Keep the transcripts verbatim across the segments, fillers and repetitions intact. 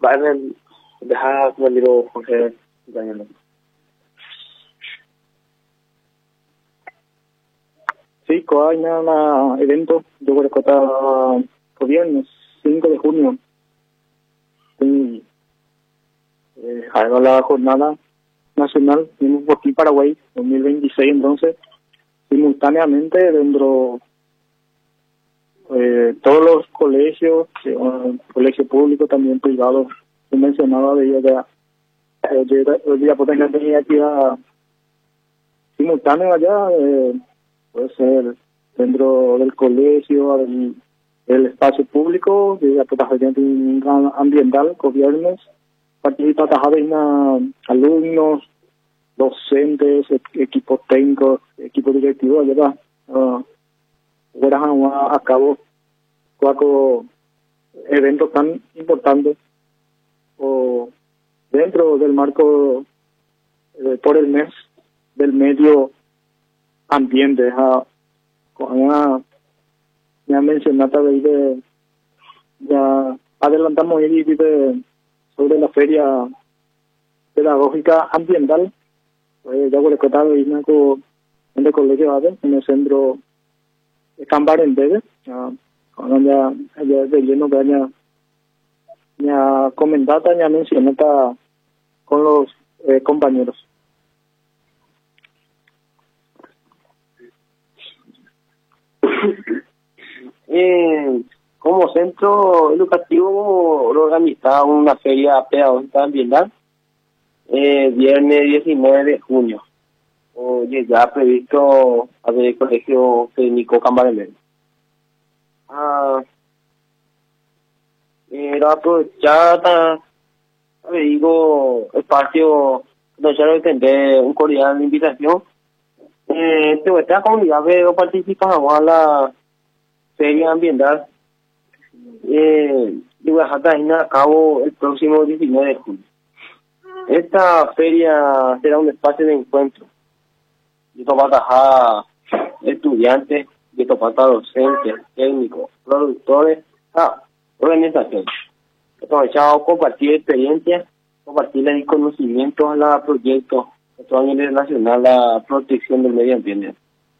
بعدين بها وليرو Jorge Daniel. Sí, hay un evento de Hueracota el viernes cinco de junio. Y, eh, hago la jornada nacional en aquí Paraguay dos mil veintiséis, entonces simultáneamente dentro eh, todos los colegios, eh, colegio público también privados, se mencionaba de ella ya hoy día pues tenía tenía actividad simultánea allá, eh, puede ser dentro del colegio, del, del espacio público, de la protección ambiental, gobiernos, participan alumnos, docentes, equipos técnicos, equipos directivos, allá va, uh, a cabo cuatro eventos tan importantes o dentro del marco eh, por el mes del medio ambiente. Uh, con una ya mencionada de ya adelantamos ahí de sobre la feria pedagógica ambiental, pues ya voy a contar en el colegio en el centro de Cambarendebe, cuando ya ya de lleno que haya ya comentada ya mencionada con los eh, compañeros. Eh, como centro educativo organizado una feria pedagógica ambiental eh, viernes diecinueve de junio. Oye, ya previsto hacer el colegio técnico Cambarendebe. Ah, era aprovechar, digo, espacio donde ya lo entender un cordial invitación. Eh, de esta comunidad veo participamos a la feria ambiental eh, y voy a dejar a cabo el próximo diecinueve de junio. Esta feria será un espacio de encuentro. Esto va a dejar estudiantes, esto va a dejar docentes, técnicos, productores, ah, organizaciones. Aprovechado compartir experiencias, compartir el conocimiento a los proyectos a nivel nacional, la protección del medio ambiente.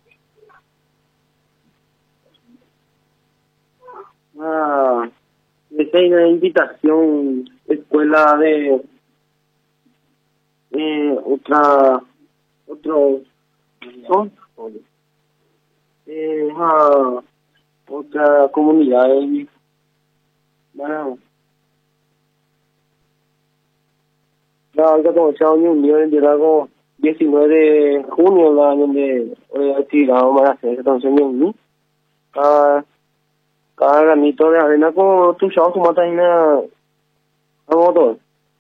Ah, esta es una invitación, escuela de eh, otra, otro, son, eh, ah, otra comunidad, eh, bueno, la alta comenzado una unión en Diego diecinueve de junio, la donde hoy actividad vamos a hacer entonces en cada cada granito de arena con tu chavo como está en la motor.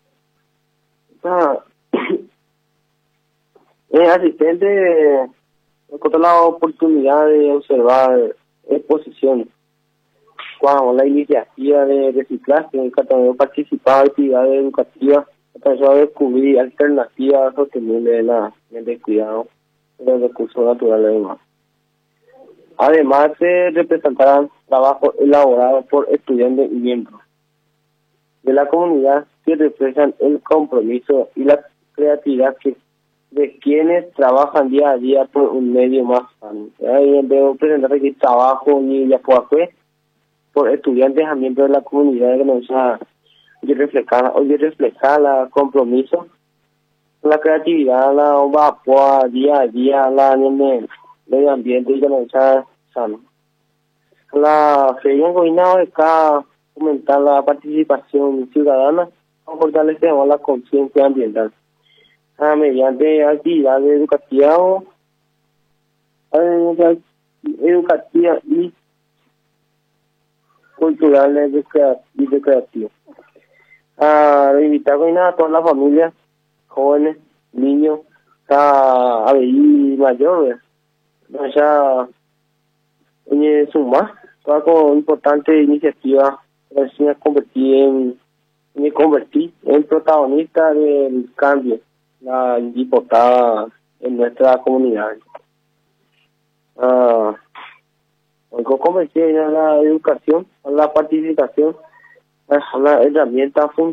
Es asistente, encontró la oportunidad de observar exposiciones. Cuando la iniciativa de reciclaje, el catador participaba en actividades educativas, empezó a descubrir alternativas sostenibles de la, del descuidado de los recursos naturales y demás. Además, se representarán trabajos elaborados por estudiantes y miembros de la comunidad que reflejan el compromiso y la creatividad que, de quienes trabajan día a día por un medio más sano. Debo presentar aquí trabajo y ya fue por estudiantes a miembros de la comunidad que nos ha de reflejar, hoy de reflejar la compromiso, la creatividad, la obra día a día, la medio ambiente y la está sano. La feria en gobernado de cada fomentar la participación ciudadana, fortalecer la conciencia ambiental ah, mediante actividades educativas, educativas y culturales y recreativas. A invitar a todas las familias, jóvenes, niños, a, a ver mayores, ya en suma, toda con importante iniciativa para convertir en me convertí en protagonista del cambio, la diputada en nuestra comunidad. Uh, Algo convertir en la educación, a la participación, a la herramienta funcional.